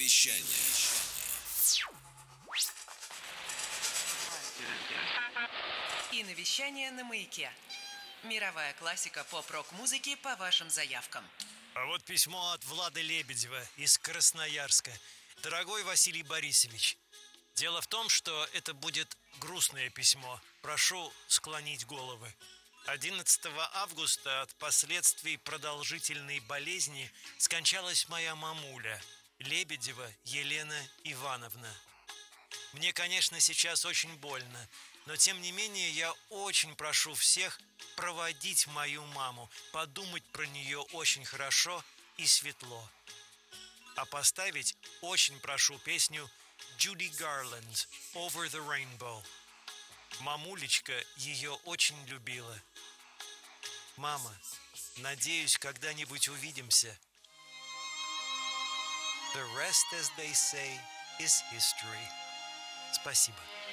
Киновещание. Киновещание на Маяке. Мировая классика поп-рок-музыки по вашим заявкам. А вот письмо от Влада Лебедева из Красноярска. Дорогой Василий Борисович, дело в том, что это будет грустное письмо. Прошу склонить головы. 11 августа от последствий продолжительной болезни скончалась моя мамуля, Лебедева Елена Ивановна. Мне, конечно, сейчас очень больно, но тем не менее я очень прошу всех проводить мою маму, подумать про нее очень хорошо и светло. А поставить очень прошу песню Judy Garland «Over the Rainbow». Мамулечка ее очень любила. Мама, надеюсь, когда-нибудь увидимся. The rest, as they say, is history. Спасибо.